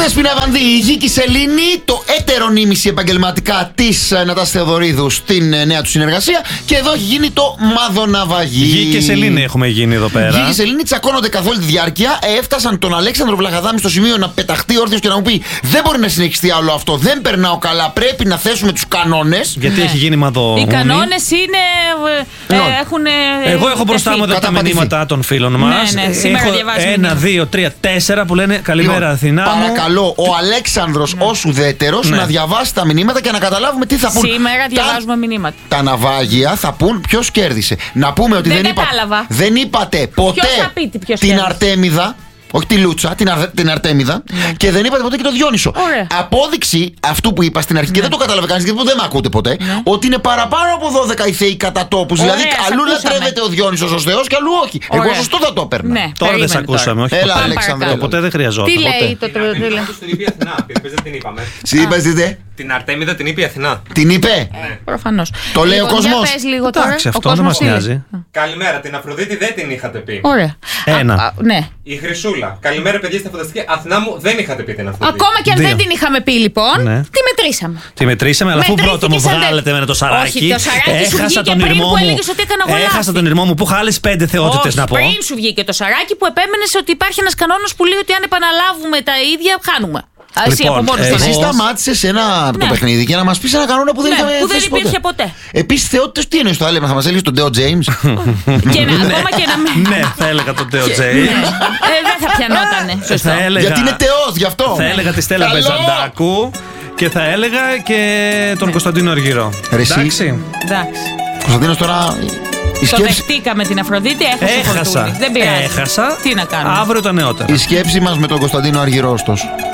Δέσποινα Βανδύ, η Γη και η Σελήνη, το έτερο νήμιση επαγγελματικά της Νατάσης Θεοδωρίδου στην νέα του συνεργασία. Και εδώ έχει γίνει το Μαδοναβαγί. Γη και Σελήνη έχουμε γίνει εδώ πέρα. Γη και Σελήνη τσακώνονται καθ' όλη τη διάρκεια. Έφτασαν τον Αλέξανδρο Βλαχαδάμη στο σημείο να πεταχτεί όρθιος και να μου πει: δεν μπορεί να συνεχιστεί άλλο αυτό. Δεν περνάω καλά. Πρέπει να θέσουμε τους κανόνες. Γιατί έχει γίνει μαδο. Οι κανόνες είναι. Έχουν. Εγώ έχω μπροστά μου τα μηνύματα των φίλων μας. Ναι, σήμερα διαβάζω. 1, 2, 3, 4 που λένε καλημέρα Αθηνά. Παρακαλώ ο Αλέξανδρος ως ουδέτερος να διαβάσει τα μηνύματα και να καταλάβουμε τι θα πούν. Σήμερα διαβάζουμε μηνύματα. Τα ναυάγια θα πούν ποιος κέρδισε. Να πούμε ότι δεν είπατε ποτέ την Αρτέμιδα. Όχι τη Λούτσα, την Αρτέμιδα. Και δεν είπατε ποτέ και το Διόνυσο. Ωραία. Απόδειξη αυτού που είπα στην αρχή, και δεν το κατάλαβε κανείς γιατί δεν με ακούτε ποτέ, ότι είναι παραπάνω από 12 οι θεοί κατά τόπους. Δηλαδή, αλλού λατρεύεται ο Διόνυσος ως θεός και αλλού όχι. Εγώ σωστό θα το έπαιρνα. Ναι, τώρα δεν σε ακούσαμε. Όχι, έλα, Αλέξανδρο. Ποτέ δεν χρειαζόταν. Τι λέει το τρέλα. Στην είπε η Αθηνά. Δεν την είπαμε. Είπες. Την Αρτέμιδα την είπε η Αθηνά. Την είπε. Προφανώς. Το λέει ο κόσμος. Εντάξει, αυτό δεν μας νοιάζει. Καλημέρα, την Αφροδίτη δεν την είχατε πει. Ωραία. Ένα. Ναι. Η Χρυσούλα. Καλημέρα, παιδιά, στα φανταστική. Αθηνά μου δεν είχατε πει την Αφροδίτη. Ακόμα και αν δεν την είχαμε πει, λοιπόν, τη μετρήσαμε. Τη μετρήσαμε, αλλά αφού πρώτα μου βγάλετε με το σαράκι. Όχι, το σαράκι σου βγήκε πριν που έλεγες ότι έκανα εγώ λάθη. Έχασα τον ηρμό μου που είχα άλλες 5 θεότητες να πω. Πριν σου βγήκε το σαράκι που επέμενες ότι υπάρχει ένας κανόνας που λέει ότι αν επαναλάβουμε τα ίδια, χάνουμε. Εσύ σταμάτησες το παιχνίδι και να μας πεις ένα κανόνα που δεν είχαμε που δεν υπήρχε ποτέ. Επίσης, θεότητες τι εννοείς, το έλεγα, θα μας έλεγες τον Ντέο Τζέιμς. Ακόμα και να μην. Ναι, θα έλεγα τον Ντέο Τζέιμς. Δεν θα πιανότανε. Γιατί είναι θεός, γι' αυτό. Θα έλεγα τη Στέλλα Μπεζαντάκου και θα έλεγα και τον Κωνσταντίνο Αργυρό. Εντάξει. Κωνσταντίνος τώρα. Το δεχτήκαμε την Αφροδίτη, έχασα. Δεν πειράζει. Έχασα. Τι να κάνουμε. Αύριο τα νεότερα. Η σκέψη μας με τον Κωνσταντίνο Αργυρό, ωστόσο.